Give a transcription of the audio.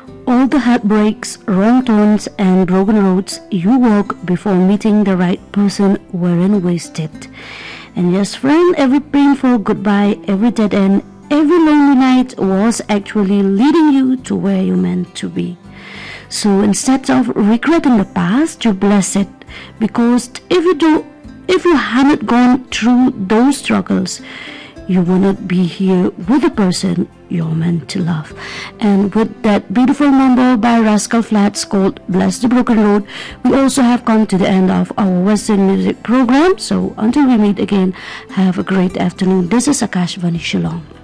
All the heartbreaks, wrong turns, and broken roads you walk before meeting the right person weren't wasted. And yes, friend, every painful goodbye, every dead end, every lonely night was actually leading you to where you meant to be. So instead of regretting the past, you bless it, because if you hadn't gone through those struggles, you will not be here with the person you're meant to love. And with that beautiful number by Rascal Flatts called Bless the Broken Road, we also have come to the end of our Western music program. So until we meet again, have a great afternoon. This is Akashvani Shillong.